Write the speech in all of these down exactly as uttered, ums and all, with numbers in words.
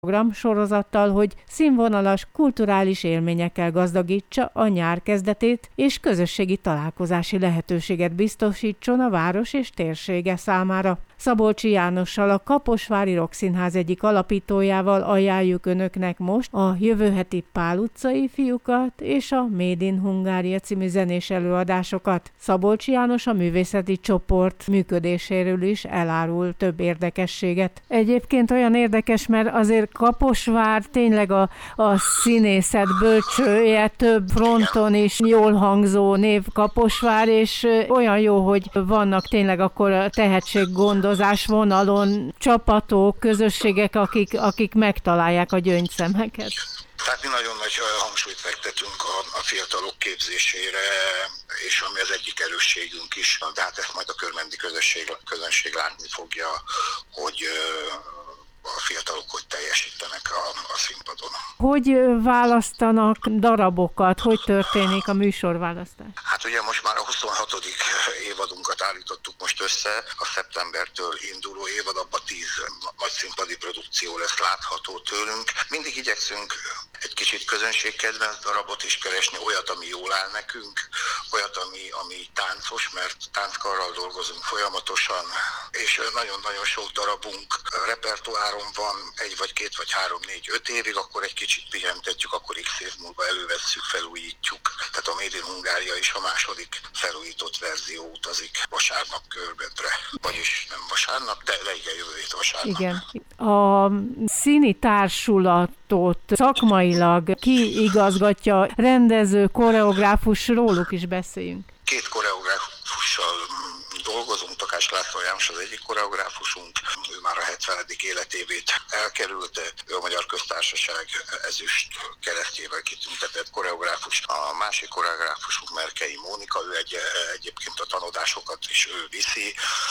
programsorozattal, hogy színvonalas kulturális élményekkel gazdagítsa a nyár kezdetét, és közösségi találkozási lehetőséget biztosítson a város és térsége számára. Szabolcsi Jánossal, a Kaposvári Rockszínház egyik alapítójával ajánljuk önöknek most a jövő heti Pál utcai fiúkat és a Made in Hungária című zenés előadásokat. Szabolcsi János a művészeti csoport működéséről is elárul több érdekességet. Egyébként olyan érdekes, mert azért Kaposvár tényleg a, a színészet bölcsője, több fronton is jól hangzó név Kaposvár, és olyan jó, hogy vannak tényleg akkor a tehetséggondozás vonalon csapatok, közösségek, akik, akik megtalálják a gyöngyszemeket. Tehát mi nagyon nagy hangsúlyt fektetünk a, a fiatalok képzésére, és ami az egyik erősségünk is, de hát ezt majd a körmendi közösség, közönség látni fogja, hogy a fiatalok hogy teljesítenek a, a színpadon. Hogy választanak darabokat? Hogy történik a műsorválasztás? Hát ugye most már a huszonhatodik évadunkat állítottuk most össze, a szeptembertől induló évad, abban tíz nagy színpadi produkció lesz látható tőlünk. Mindig igyekszünk egy kicsit közönségkedvenc darabot is keresni, olyat, ami jól áll nekünk, olyat, ami, ami táncos, mert tánckarral dolgozunk folyamatosan, és nagyon-nagyon sok darabunk repertoáron van, egy vagy két vagy három, négy, öt évig, akkor egy kicsit pihentetjük, akkor x év múlva elővesszük, felújítjuk. Tehát a Made in Hungária is a második felújított verzió utazik vasárnap Körbetre. Vagyis nem vasárnap, de, de igen, jövő hét vasárnap. Igen. A színi társulatot szakmailag ki igazgatja, rendező, koreográfus, róluk is beszéljünk. Két koreográfussal dolgozunk, Takás László János az egyik koreográfusunk, ő már a hetvenedik életévét elkerülte, ő a Magyar Köztársaság ezüst keresztjével kitüntetett koreográfus. A másik koreográfusunk Merkei Mónika, ő egy, egyébként a tanodásokat is ő viszi,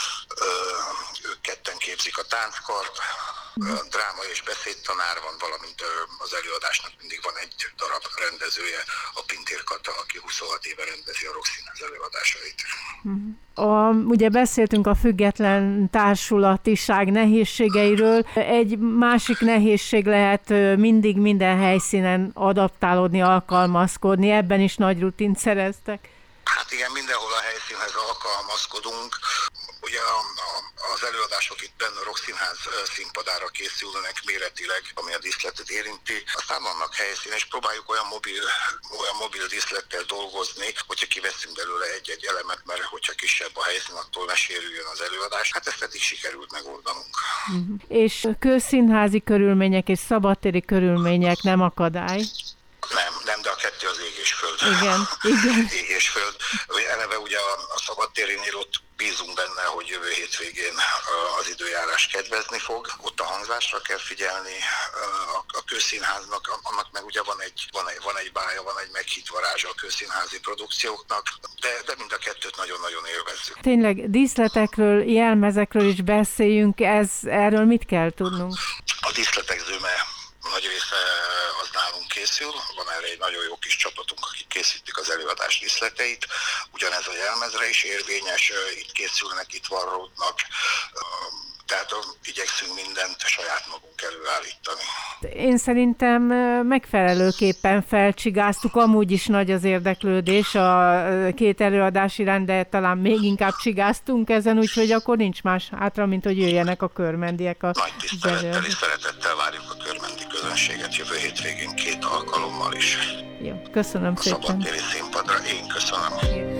ők ketten képzik a tánckart, dráma és beszédtanár van, valamint az előadásnak mindig van egy darab rendezője, a Pintér Kata, aki huszonhat éve rendezi a Rockszínház előadásait. A, ugye beszéltünk a független társulatiság nehézségeiről. Egy másik nehézség lehet mindig minden helyszínen adaptálódni, alkalmazkodni. Ebben is nagy rutint szereztek. Hát igen, mindenhol a helyszínhez alkalmazkodunk. Ugye a, a, az előadások itt benne a Rockszínház színpadára készülnek méretileg, ami a díszletet érinti. Aztán vannak helyszínen, és próbáljuk olyan mobil, olyan mobil díszlettel dolgozni, hogyha kiveszünk belőle egy-egy elemet, mert hogyha kisebb a helyszín, attól ne sérüljön az előadás. Hát ezt eddig sikerült megoldanunk. Uh-huh. És közszínházi körülmények és szabadtéri körülmények nem akadály? Nem, nem, de a kettő az ég és föld. Igen, igen. Ég és föld. Eleve ugye a, a szabadtérinél ott bízunk benne, hogy jövő hétvégén az időjárás kedvezni fog. Ott a hangzásra kell figyelni. A, a közszínháznak, annak meg ugye van egy, van egy, van egy bája, van egy meghitt varázsa a közszínházi produkcióknak, de, de mind a kettőt nagyon-nagyon élvezzük. Tényleg díszletekről, jelmezekről is beszéljünk, ez, erről mit kell tudnunk? A díszletek zöme nagy része az nálunk készül, van erre egy nagyon jó kis csapatunk, akik készítik az előadás díszleteit, ugyanez a jelmezre is érvényes, itt készülnek, itt varródnak, tehát igyekszünk mindent saját magunk előállítani. Én szerintem megfelelőképpen felcsigáztuk, amúgy is nagy az érdeklődés a két előadás iránt, de talán még inkább csigáztunk ezen, úgyhogy akkor nincs más hátra, mint hogy jöjjenek a körmendiek. A nagy tisztelettel és szeretettel várjuk a körmendi közönséget jövő hétvégén két alkalommal is. Jó, köszönöm a szépen. Szabadtéri színpadra én köszönöm.